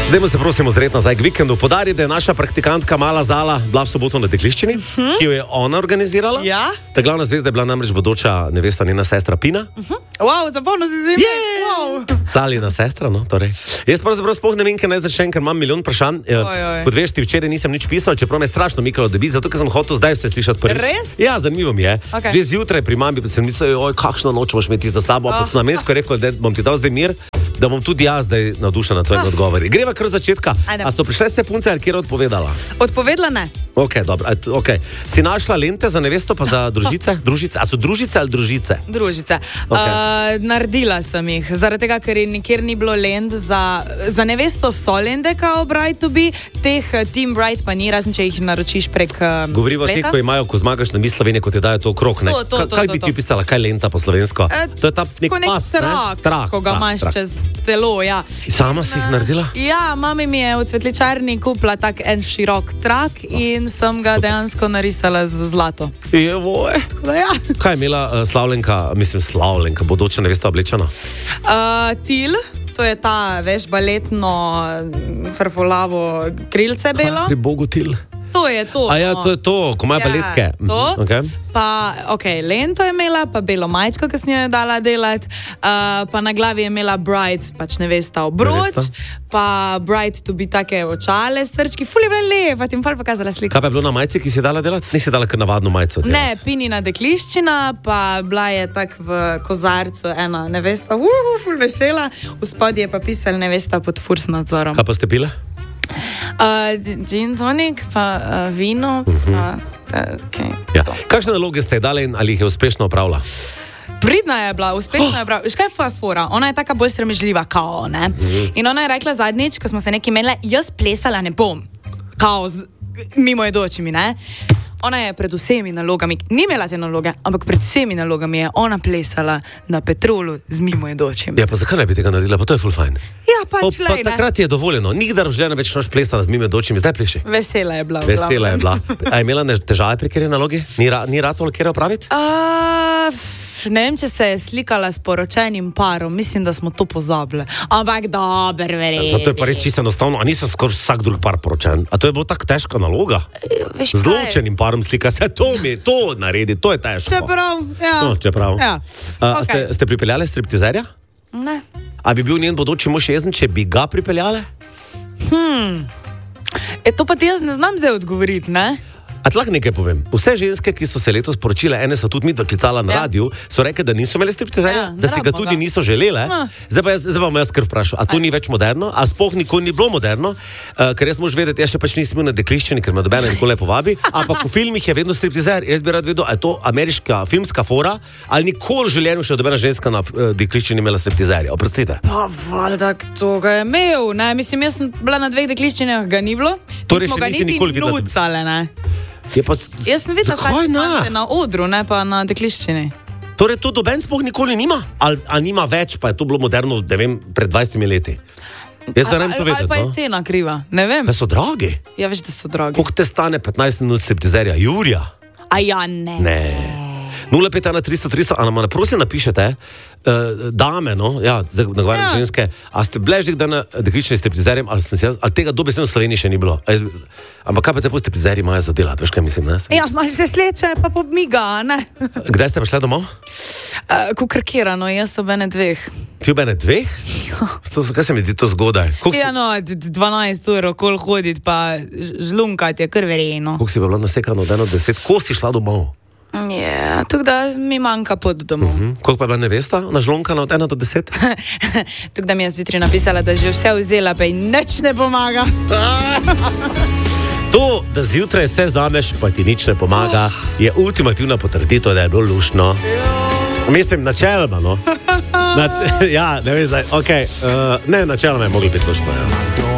Dajmo se prosim ozreti nazaj k vikendu. Podari, da je naša praktikantka Mala Zala bila v soboto na dekliščini, ki jo je ona organizirala. Ja. Ta glavna zvezda je bila namreč bodoča nevesta, njena sestra Pina. Wow, zapomnil si zime. Wow. Zalina sestra, no, torej. Jaz pravzaprav sploh ne vem, kaj naj začnem, ker imam milijon vprašanj. Kot veš, ti včeraj nisem nič pisal, čeprav me je strašno mikalo, da bi, zato ker sem hotel zdaj vse slišati prvič. Res? Ja, zanimivo mi je. Okay. Že zjutraj pri mami sem mislil, oj, kakšno noč boš imeti za sabo, ampak sem namensko rekel, da bom ti dal zdaj mir, da bom tudi jaz zdaj navdušen na tvojim odgovori. Greva kar od začetka. Ajde. A so prišle vse punce ali kjer odpovedala? Odpovedala ne. Ok, dobro. Okay. Si našla lente za nevesto pa za družice? A so družice ali družice? Družice. Okay. Naredila sem jih, zaradi tega, ker nikjer ni bilo lent za nevesto so lente kao bride to be, teh Team Bride pa ni, razen če jih naročiš prek Govorimo o teh, ko imajo, ko zmagaš na Miss Slovenije, ko ti dajo to okrog, ne? Kaj bi ti pisala, kaj lenta po slovensko? To je ta nek pas, trak, ko ga imaš čez telo, ja. Sama si jih naredila? Ja, mami mi je v cvetličarni kupila tak en širok trak in sem ga dejansko narisala z zlato. Jevoj. Ja. Kaj je imela Slavlenka, bodoča nevesta oblečena? Til, to je ta, veš, baletno frfolavo krilce belo. Pri Bogu Til. To je to. A ja, to je to, ko imajo baletke. To. Okay. Pa, lento je imela, pa belo majčko, ki sem jo dala delati, pa na glavi je imela bride, pač nevesta obroč, pa bride to bi take očale, strčki, ful je bila lepa, ti pa pokazala sliko. Kaj pa je bilo na majci, ki si dala delati? Nisi dala kar navadno majco delati? Ne, Pinina dekliščina, pa bila je tak v kozarcu ena nevesta, ful vesela, v spodje je pa pisala nevesta pod furs nadzorom. Kaj pa ste pile? Gin tonic, pa vino, pa okay. Ja. Kakšne naloge ste dali in ali jih je uspešno opravila? Pridna je bila, uspešno je bila. Veš kaj je fora? Ona je taka bolj stremežljiva, kao, ne? In ona je rekla zadnjič, ko smo se nekaj imeli, jaz plesala ne bom. Kao, mimo jedočimi, ne? Ona je pred vsemi nalogami, ni imela te naloge, ampak pred vsemi nalogami je ona plesala na Petrolu z mimo jedočimi. Ja, pa zakaj ne bi tega naredila? Pa to je ful fajn. Ja, pač pa takrat je dovoljeno. Nikdar v življenju več noč plesala z mimo jedočimi, zdaj pleši. Vesela je bila. Vesela je bila. A je imela težave pri kjeri nalogi? Ni ratolo kjeri opraviti? Ne vem, če se je slikala s poročenim parom, mislim, da smo to pozabili. Ampak dober, verjetno. Zato je pa reči čisto enostavno, a niso skoraj vsak drug par poročen. A to je bilo tako težka naloga? Z ločenim parom slika se, to naredi, to je težko. Čeprav, ja. No, čeprav. Ja. Okay. Ste pripeljali striptizerja? Ne. A bi bil njen bodoči mož jezen, če bi ga pripeljali? To pa ti jaz ne znam zdaj odgovoriti, ne? A ti lahko nekaj povem. Vse ženske, ki so se letos poročile, ene so tudi mi doklicala na radiju, so rekli, da niso imeli striptizerja, da si ga tudi niso želele. Zdaj pa bom jaz kar vprašal, a to ni več moderno? A sploh nikoli ni bilo moderno? Ker jaz moš vedeti, jaz še pač nisem bil na dekliščini, ker me dobena nikoli ne povabi, ampak v filmih je vedno striptizer. Jaz bi rad vedel, a je to ameriška filmska fora, ali nikoli v življenju še dobena ženska na dekliščini imela striptizerja. Oprostite. Pa valjda, kdo ga je imel, ne? Mislim, jaz sem bila na 2 dekliščinah, ga ni bilo. Torej še nisi nikoli videla. Nucale, ne? Jaz sem videla tako na odru, ne pa na dekliščini. Torej to doben sploh nikoli nima? Ali nima več, pa je to bilo moderno, ne vem, pred 20 leti? Jaz ne vem to vedeti. Ali pa je cena kriva, ne vem. Da so dragi? Ja, veš, da so dragi. Koliko te stane 15 minut striptizerja? Jurija? A ja, ne. Ne. 051 300 300, a nam prosim napišete, dame, no, ja, nagovarjam ženske, a ste bile že na deklični striptizerjem, ali tega dobesedno v Sloveniji še ni bilo? Ampak kaj pa te po striptizerji imajo za delati, veš kaj mislim, ne? Ja, malo se sleče, pa pobmiga, ne? Kdaj ste prišli domov? Kukrkirano, jaz ob ene 2. Ti ob ene 2? Kaj se mi zdi to zgodaj? Ja, no, 12 ur okoli hoditi, pa žlunkati je kar verjetno. Koliko si pa bila nasekano od 1 do 10? Ko si šla domov? Ja, tako da mi manjka pot domov. Koliko pa je bila nevesta nažlonkana od 1 do 10? Tako da mi je zjutraj napisala, da že vse vzela, pa ji nič ne pomaga. To, da zjutraj vse vzameš, pa ti nič ne pomaga, je ultimativna potrditev, da je bilo luštno. Mislim, načeloma, no. Ja, ne vem zdaj, okej. Ne, načeloma je moglo biti luštno, ja.